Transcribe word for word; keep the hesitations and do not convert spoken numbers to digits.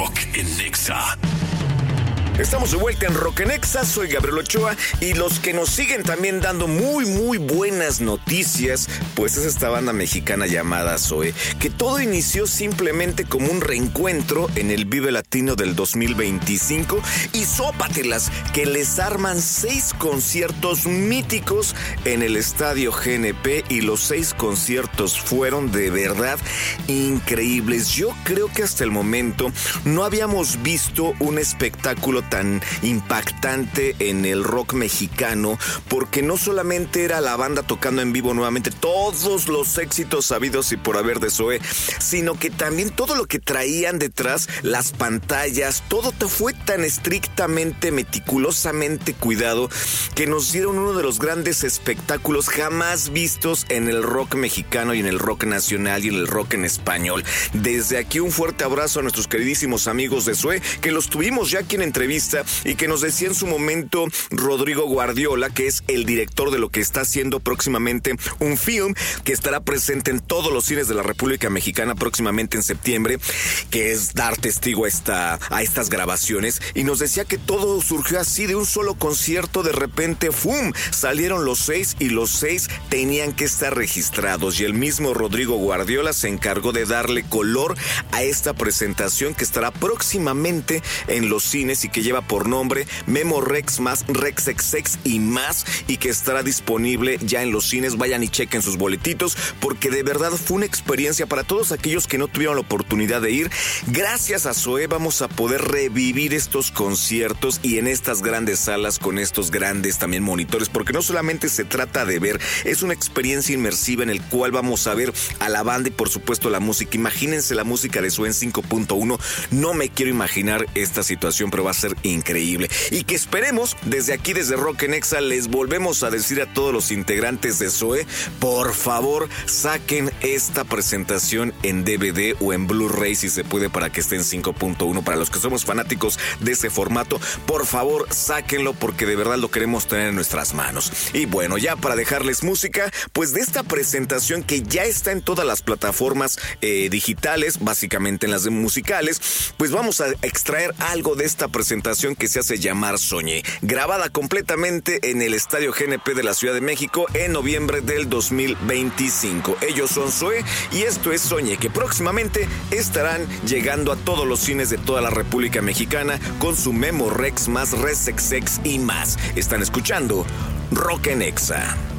Rock en Nexa. Estamos de vuelta en Rock en Nexa, soy Gabriel Ochoa y los que nos siguen también dando muy muy buenas noticias, pues es esta banda mexicana llamada Zoé, que todo inició simplemente como un reencuentro en el Vive Latino del dos mil veinticinco y sópatelas que les arman seis conciertos míticos en el Estadio G N P y los seis conciertos fueron de verdad increíbles. Yo creo que hasta el momento no habíamos visto un espectáculo tan impactante en el rock mexicano, porque no solamente era la banda tocando en vivo nuevamente todos los éxitos sabidos y por haber de Zoé, sino que también todo lo que traían detrás, las pantallas, todo te fue tan estrictamente, meticulosamente cuidado, que nos dieron uno de los grandes espectáculos jamás vistos en el rock mexicano y en el rock nacional y en el rock en español. Desde aquí un fuerte abrazo a nuestros queridísimos amigos de Zoé, que los tuvimos ya aquí en entrevista y que nos decía en su momento Rodrigo Guardiola, que es el director de lo que está haciendo próximamente un film que estará presente en todos los cines de la República Mexicana próximamente en septiembre, que es dar testigo a, esta, a estas grabaciones, y nos decía que todo surgió así de un solo concierto. De repente, ¡fum!, salieron los seis y los seis tenían que estar registrados, y el mismo Rodrigo Guardiola se encargó de darle color a esta presentación que estará próximamente en los cines y que lleva por nombre Memo Rex más Rex X X y más, y que estará disponible ya en los cines. Vayan y chequen sus boletitos, porque de verdad fue una experiencia para todos aquellos que no tuvieron la oportunidad de ir. Gracias a Zoé vamos a poder revivir estos conciertos y en estas grandes salas con estos grandes también monitores, porque no solamente se trata de ver, es una experiencia inmersiva en el cual vamos a ver a la banda y por supuesto la música. Imagínense la música de Zoé en cinco punto uno, no me quiero imaginar esta situación, pero va a ser increíble. Y que esperemos, desde aquí, desde Rock en Nexa, les volvemos a decir a todos los integrantes de Zoé, por favor, saquen esta presentación en D V D o en Blu-ray si se puede, para que esté en cinco punto uno. Para los que somos fanáticos de ese formato, por favor, sáquenlo, porque de verdad lo queremos tener en nuestras manos. Y bueno, ya para dejarles música, pues de esta presentación que ya está en todas las plataformas eh, digitales, básicamente en las de musicales, pues vamos a extraer algo de esta presentación que se hace llamar Soñé, grabada completamente en el Estadio G N P de la Ciudad de México en noviembre del dos mil veinticinco. Ellos son Zoé y esto es Soñé, que próximamente estarán llegando a todos los cines de toda la República Mexicana con su Memo Rex más Rex X X y más. Están escuchando Rock en Nexa.